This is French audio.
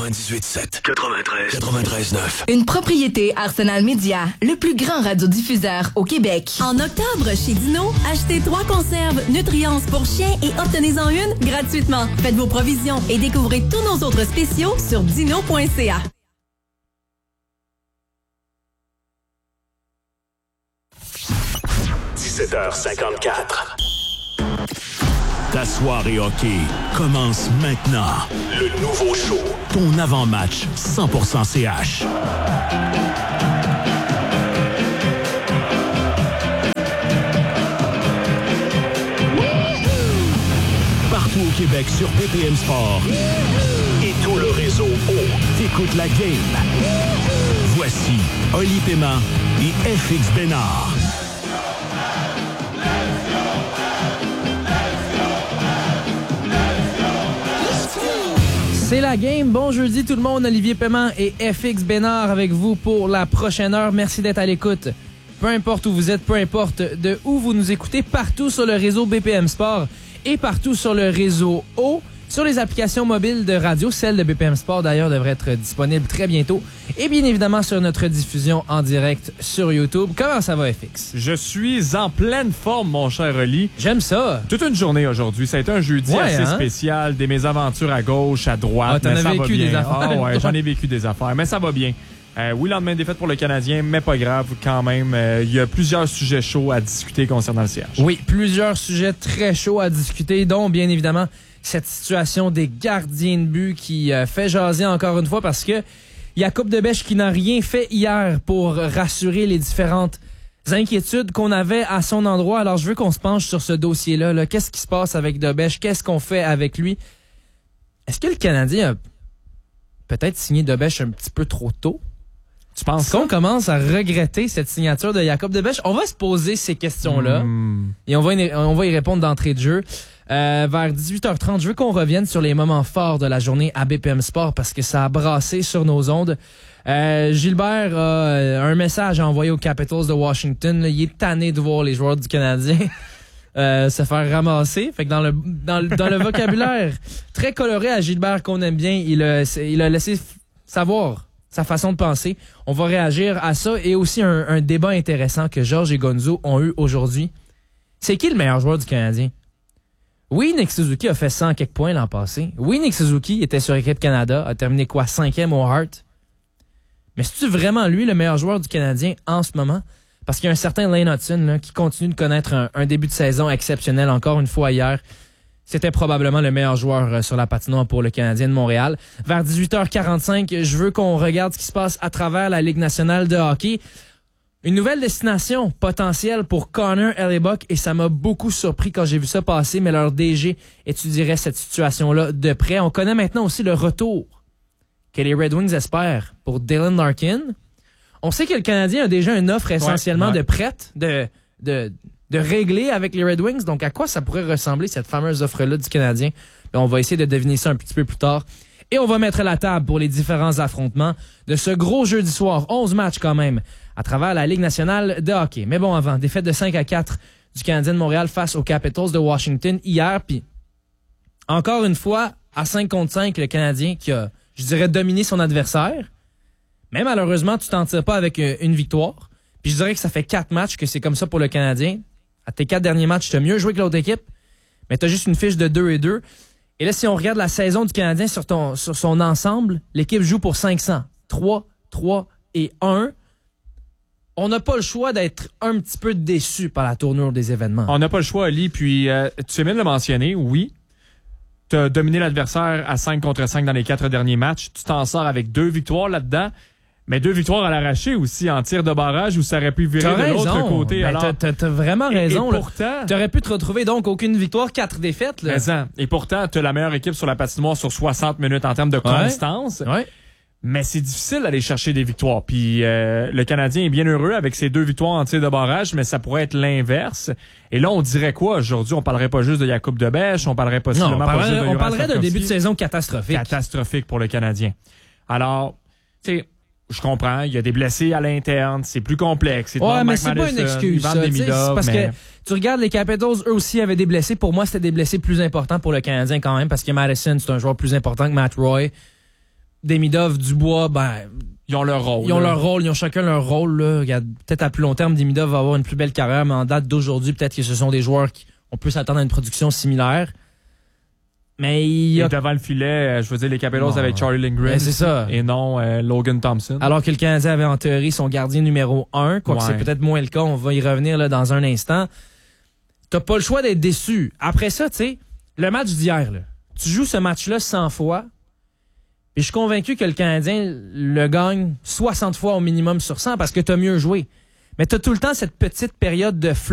98.7. 93.9. Une propriété Arsenal Média, le plus grand radiodiffuseur au Québec. En octobre, chez Dino, achetez 3 conserves Nutriance pour chiens et obtenez-en une gratuitement. Faites vos provisions et découvrez tous nos autres spéciaux sur dino.ca. – 17h54. Ta soirée hockey commence maintenant. Le nouveau show. Ton avant-match 100% CH. Partout au Québec sur BPM Sport. Et tout le réseau t'écoutes la game. Voici Oli Paiement et FX Bénard. C'est la game. Bon jeudi tout le monde. Olivier Paiement et FX Bénard avec vous pour la prochaine heure. Merci d'être à l'écoute. Peu importe où vous êtes, peu importe de où vous nous écoutez, partout sur le réseau BPM Sport et partout sur le réseau O. Sur les applications mobiles de radio, celle de BPM Sport d'ailleurs devrait être disponible très bientôt. Et bien évidemment sur notre diffusion en direct sur YouTube. Comment ça va, FX? Je suis en pleine forme, mon cher Oli. J'aime ça. Toute une journée aujourd'hui. Ça a été un jeudi assez spécial. Des mésaventures à gauche, à droite. Ah, t'en as vécu des affaires. Ah ouais, j'en ai vécu des affaires. Mais ça va bien. Oui, lendemain de défaite pour le Canadien, mais pas grave quand même. Il y a plusieurs sujets chauds à discuter concernant le CH. Oui, plusieurs sujets très chauds à discuter, dont bien évidemment cette situation des gardiens de but qui fait jaser encore une fois parce que Jakub Debèche qui n'a rien fait hier pour rassurer les différentes inquiétudes qu'on avait à son endroit. Alors, je veux qu'on se penche sur ce dossier-là. Là. Qu'est-ce qui se passe avec Debèche? Qu'est-ce qu'on fait avec lui? Est-ce que le Canadien a peut-être signé Debèche un petit peu trop tôt? Tu penses qu'on commence à regretter cette signature de Jakub Debèche? On va se poser ces questions-là et on va y répondre d'entrée de jeu. Vers 18h30, je veux qu'on revienne sur les moments forts de la journée à BPM Sport parce que ça a brassé sur nos ondes. Gilbert a un message à envoyer aux Capitals de Washington. Là, il est tanné de voir les joueurs du Canadien se faire ramasser. Fait que dans le vocabulaire très coloré à Gilbert qu'on aime bien, il a laissé savoir sa façon de penser. On va réagir à ça et aussi un débat intéressant que Georges et Gonzo ont eu aujourd'hui. C'est qui le meilleur joueur du Canadien? Oui, Nick Suzuki a fait 100 quelques points l'an passé. Oui, Nick Suzuki était sur Équipe Canada, a terminé 5e au Hart. Mais c'est-tu vraiment lui le meilleur joueur du Canadien en ce moment? Parce qu'il y a un certain Lane Hudson là, qui continue de connaître un début de saison exceptionnel encore une fois hier. C'était probablement le meilleur joueur sur la patinoire pour le Canadien de Montréal. Vers 18h45, je veux qu'on regarde ce qui se passe à travers la Ligue nationale de hockey. Une nouvelle destination potentielle pour Connor Hellebuyck et ça m'a beaucoup surpris quand j'ai vu ça passer, mais leur DG étudierait cette situation-là de près. On connaît maintenant aussi le retour que les Red Wings espèrent pour Dylan Larkin. On sait que le Canadien a déjà une offre essentiellement de prête, de régler avec les Red Wings. Donc, à quoi ça pourrait ressembler, cette fameuse offre-là du Canadien? Ben, on va essayer de deviner ça un petit peu plus tard. Et on va mettre la table pour les différents affrontements de ce gros jeudi soir. 11 matchs quand même à travers la Ligue nationale de hockey. Mais bon, avant, défaite de 5-4 du Canadien de Montréal face aux Capitals de Washington hier. Puis, encore une fois, à 5 contre 5, le Canadien qui a, je dirais, dominé son adversaire. Mais malheureusement, tu t'en tires pas avec une victoire. Puis je dirais que ça fait 4 matchs que c'est comme ça pour le Canadien. À tes 4 derniers matchs, tu as mieux joué que l'autre équipe, mais tu as juste une fiche de 2-2. Et là, si on regarde la saison du Canadien sur son ensemble, l'équipe joue pour 500. 3, 3 et 1. On n'a pas le choix d'être un petit peu déçu par la tournure des événements. On n'a pas le choix, Ali. Puis, tu fais bien de le mentionner, oui. Tu as dominé l'adversaire à 5 contre 5 dans les 4 derniers matchs. Tu t'en sors avec 2 victoires là-dedans. Mais 2 victoires à l'arraché aussi en tir de barrage où ça aurait pu virer de l'autre côté. Ben, alors, t'as vraiment raison. Et pourtant, t'aurais pu te retrouver donc aucune victoire, 4 défaites. Là. Et pourtant, t'as la meilleure équipe sur la patinoire sur 60 minutes en termes de constance. Ouais. Mais c'est difficile d'aller chercher des victoires. Puis le Canadien est bien heureux avec ses 2 victoires en tir de barrage, mais ça pourrait être l'inverse. Et là, on dirait quoi aujourd'hui? On parlerait pas juste de Jakub Debèche, on parlerait pas seulement on parlerait d'un début de saison catastrophique. Catastrophique pour le Canadien. Alors, tu sais, je comprends, il y a des blessés à l'interne, c'est plus complexe. Mais c'est pas une excuse, ça. C'est parce que tu regardes les Capitals, eux aussi avaient des blessés. Pour moi, c'était des blessés plus importants pour le Canadien quand même, parce que Madison, c'est un joueur plus important que Matt Roy. Demidov, Dubois, ils ont leur rôle. Ils ont chacun leur rôle. Là. Regarde, peut-être à plus long terme, Demidov va avoir une plus belle carrière, mais en date d'aujourd'hui, peut-être que ce sont des joueurs qu'on peut s'attendre à une production similaire. Mais Et devant le filet, je veux dire, les Capitals avec Charlie Lindgren. C'est ça. Et non Logan Thompson. Alors que le Canadien avait en théorie son gardien numéro 1, quoique c'est peut-être moins le cas, on va y revenir là, dans un instant. T'as pas le choix d'être déçu. Après ça, tu sais, le match d'hier, là, tu joues ce match-là 100 fois, et je suis convaincu que le Canadien le gagne 60 fois au minimum sur 100 parce que t'as mieux joué. Mais t'as tout le temps cette petite période de